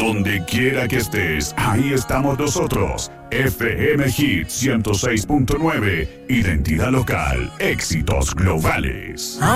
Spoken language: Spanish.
Donde quiera que estés, ahí estamos nosotros. FM Hit 106.9, identidad local, éxitos globales.